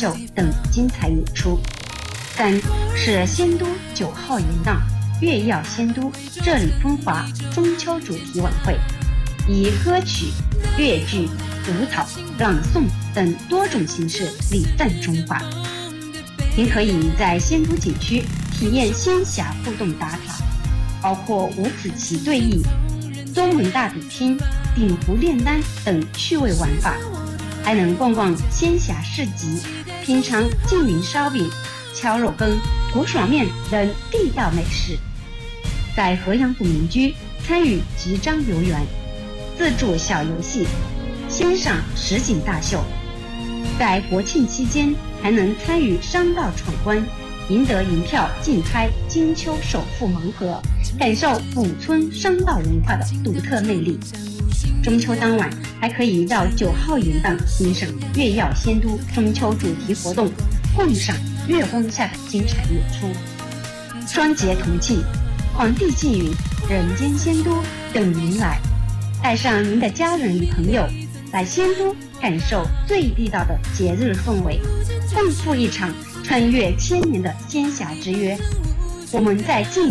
秀等精彩演出。3是仙都9号元旦月耀仙都这里风华中秋主题晚会，以歌曲、越剧、舞蹈、朗诵等多种形式礼赞中华。您可以在仙都景区体验仙侠互动打卡，包括五子棋对弈、中门大比拼、鼎湖炼丹等趣味玩法，还能逛逛仙侠市集，品尝缙云烧饼、敲肉羹、土爽面等地道美食。在河阳古民居参与集章游园、自助小游戏，欣赏实景大秀。在国庆期间还能参与商道闯关，赢得银票竞拍金秋首富盲盒，感受古村商道文化的独特魅力。中秋当晚还可以到9号元旦欣赏月耀仙都中秋主题活动，共赏月光下的精彩演出。双节同庆，皇帝祭云、人间仙都等您来，带上您的家人与朋友来仙都感受最地道的节日氛围，共赴一场穿越千年的仙侠之约。我们在静